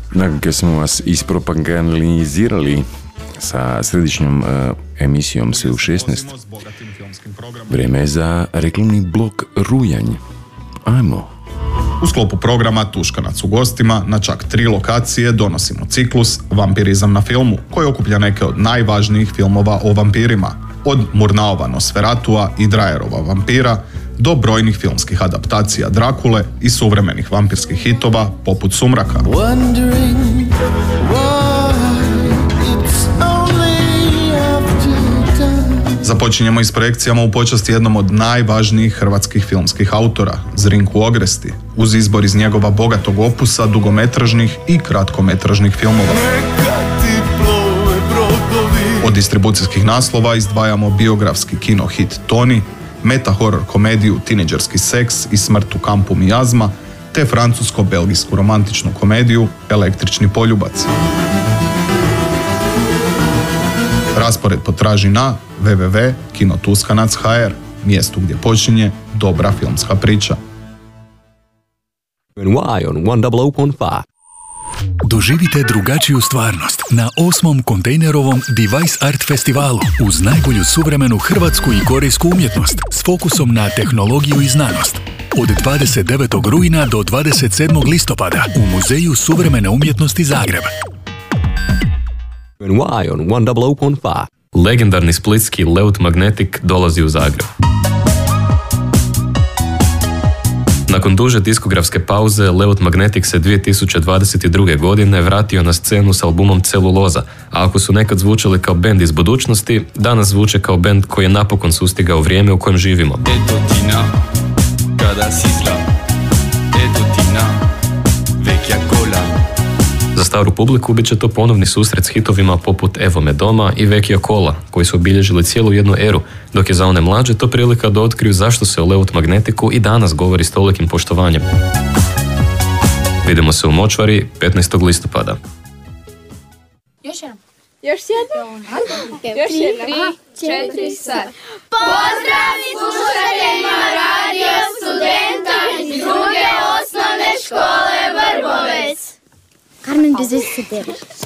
Nakon kad smo vas ispropagandizirali sa središnjom emisijom Sve u 16, vrijeme je za reklamni blok Rujanj. Ajmo. U sklopu programa Tuškanac u gostima na čak 3 lokacije donosimo ciklus Vampirizam na filmu, koji okuplja neke od najvažnijih filmova o vampirima, od Murnaova Nosferatua i Drejerova vampira do brojnih filmskih adaptacija Drakule i suvremenih vampirskih hitova poput Sumraka. Započinjemo i s projekcijama u počasti jednom od najvažnijih hrvatskih filmskih autora, Zrinku Ogresti, uz izbor iz njegova bogatog opusa dugometražnih i kratkometražnih filmova. Od distribucijskih naslova izdvajamo biografski kino hit Toni, meta-horror komediju Tinejdžerski seks i smrt u kampu Mijazma, te francusko-belgijsku romantičnu komediju Električni poljubac. Raspored potraži na www.kinotuskanac.hr, mjestu gdje počinje dobra filmska priča. Doživite drugačiju stvarnost na 8. kontejnerovom Device Art Festivalu uz najbolju suvremenu hrvatsku i korejsku umjetnost s fokusom na tehnologiju i znanost. Od 29. rujna do 27. listopada u Muzeju suvremene umjetnosti Zagreb. Legendarni splitski Leut Magnetic dolazi u Zagreb. Nakon duže diskografske pauze, Leut Magnetic se 2022. godine vratio na scenu s albumom Celuloza, a ako su nekad zvučali kao bend iz budućnosti, danas zvuče kao bend koji je napokon sustigao vrijeme u kojem živimo. Eto Tina, kada sisla, eto Tina, vekja kola. Za staru publiku bit će to ponovni susret s hitovima poput Evo me doma i Vekija kola, koji su obilježili cijelu jednu eru, dok je za one mlađe to prilika da otkriju zašto se o Leut Magnetiku i danas govori s tolikim poštovanjem. Vidimo se u Močvari 15. listopada. Još jednom. Još jednom? Još jednom. 3, 4, sad. Pozdrav slušateljima Radio Studenta iz druge osnovne škole Vrbovec. Carmen, bez veze se deliš.